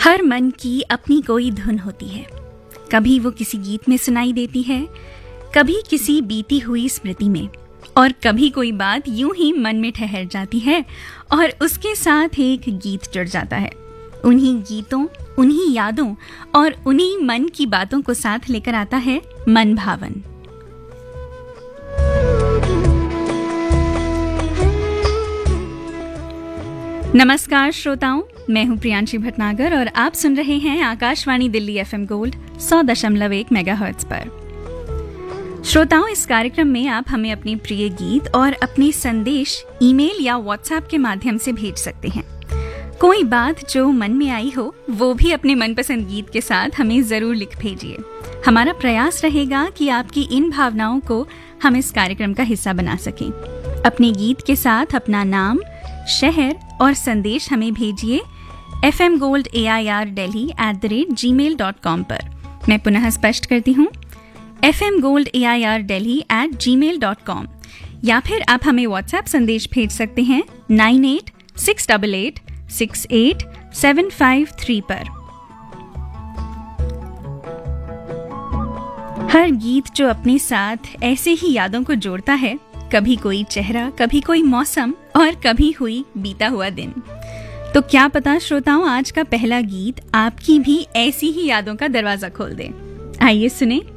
हर मन की अपनी कोई धुन होती है। कभी वो किसी गीत में सुनाई देती है, कभी किसी बीती हुई स्मृति में, और कभी कोई बात यूं ही मन में ठहर जाती है और उसके साथ एक गीत जुड़ जाता है। उन्हीं गीतों, उन्हीं यादों और उन्हीं मन की बातों को साथ लेकर आता है मन भावन। नमस्कार श्रोताओं, मैं हूं प्रियांशी भटनागर और आप सुन रहे हैं Akashvani Delhi FM gold 100.1 megahertz पर। श्रोताओं, इस कार्यक्रम में आप हमें अपने प्रिय गीत और अपने संदेश ईमेल या व्हाट्सएप के माध्यम से भेज सकते हैं। कोई बात जो मन में आई हो वो भी अपने मनपसंद गीत के साथ हमें जरूर लिख भेजिए। हमारा प्रयास रहेगा कि आपकी इन भावनाओं को हम इस कार्यक्रम का हिस्सा बना सकें। अपने गीत के साथ अपना नाम, शहर और संदेश हमें भेजिए fmgoldAIRdelhi@gmail.com पर। मैं पुनः स्पष्ट करती हूँ, fmgoldAIRdelhi@gmail.com, या फिर आप हमें व्हाट्सएप संदेश भेज सकते हैं 9868868753 पर। हर गीत जो अपने साथ ऐसे ही यादों को जोड़ता है, कभी कोई चेहरा, कभी कोई मौसम और कभी हुई बीता हुआ दिन। तो क्या पता श्रोताओं, आज का पहला गीत आपकी भी ऐसी ही यादों का दरवाजा खोल दे। आइए सुने